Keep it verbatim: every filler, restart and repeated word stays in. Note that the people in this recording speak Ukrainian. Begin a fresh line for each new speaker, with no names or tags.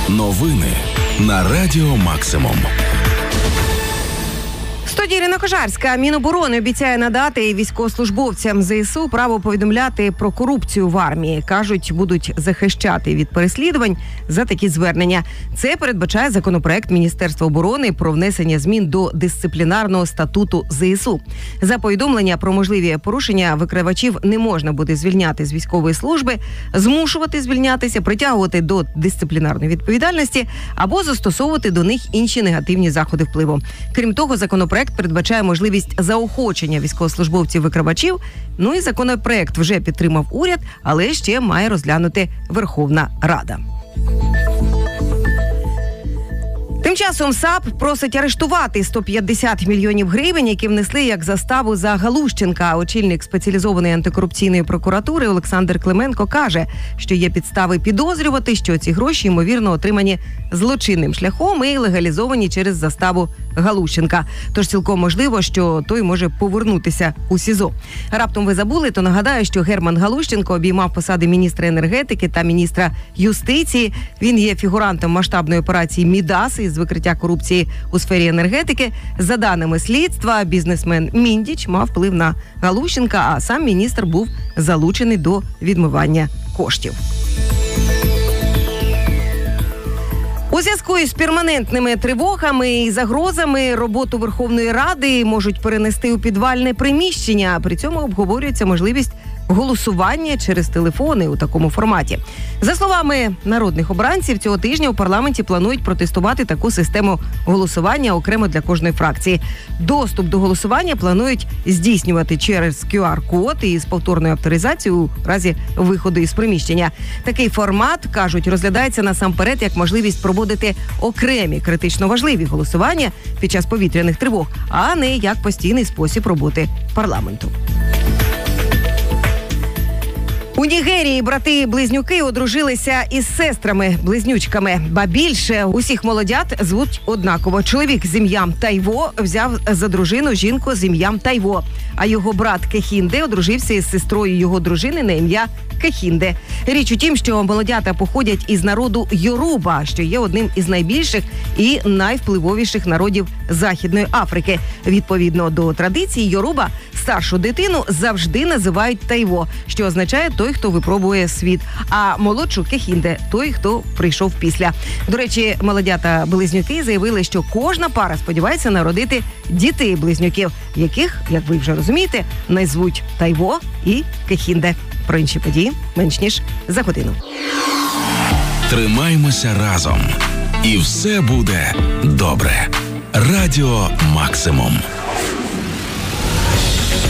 Новини на Радіо Максимум.
Студія Ірина Кожарська. Міноборони обіцяє надати військовослужбовцям ЗСУ право повідомляти про корупцію в армії. Кажуть, будуть захищати від переслідувань за такі звернення. Це передбачає законопроект Міністерства оборони про внесення змін до дисциплінарного статуту ЗСУ. За повідомлення про можливі порушення викривачів не можна буде звільняти з військової служби, змушувати звільнятися, притягувати до дисциплінарної відповідальності або застосовувати до них інші негативні заходи впливу. Крім того, законопроект передбачає можливість заохочення військовослужбовців-викривачів. Ну і законопроект вже підтримав уряд, але ще має розглянути Верховна Рада. Тим часом САП просить арештувати сто п'ятдесят мільйонів гривень, які внесли як заставу за Галущенка. Очільник спеціалізованої антикорупційної прокуратури Олександр Клименко каже, що є підстави підозрювати, що ці гроші, ймовірно, отримані злочинним шляхом і легалізовані через заставу Галущенка. Тож цілком можливо, що той може повернутися у СІЗО. Раптом ви забули, то нагадаю, що Герман Галущенко обіймав посади міністра енергетики та міністра юстиції. Він є фігурантом масштабної операції «Мідас» із викриття корупції у сфері енергетики. За даними слідства, бізнесмен Міндіч мав вплив на Галущенка, а сам міністр був залучений до відмивання коштів. У зв'язку із перманентними тривогами і загрозами роботу Верховної Ради можуть перенести у підвальне приміщення. При цьому обговорюється можливість голосування через телефони у такому форматі. За словами народних обранців, цього тижня у парламенті планують протестувати таку систему голосування окремо для кожної фракції. Доступ до голосування планують здійснювати через кю ар-код і з повторною авторизацією у разі виходу із приміщення. Такий формат, кажуть, розглядається насамперед як можливість проводити окремі критично важливі голосування під час повітряних тривог, а не як постійний спосіб роботи парламенту. У Нігерії брати-близнюки одружилися із сестрами-близнючками. Ба більше, усіх молодят звуть однаково. Чоловік з ім'ям Тайво взяв за дружину жінку з ім'ям Тайво, а його брат Кехінде одружився із сестрою його дружини на ім'я Кехінде. Річ у тім, що молодята походять із народу Йоруба, що є одним із найбільших і найвпливовіших народів Західної Африки. Відповідно до традиції, Йоруба старшу дитину завжди називають Тайво, що означає той, хто випробує світ, а молодшу Кехінде – той, хто прийшов після. До речі, молодята-близнюки заявили, що кожна пара сподівається народити дітей-близнюків, яких, як ви вже розумієте, назвуть Тайво і Кехінде. Про інші події менш ніж за годину.
Тримаймося разом. І все буде добре. Радіо Максимум.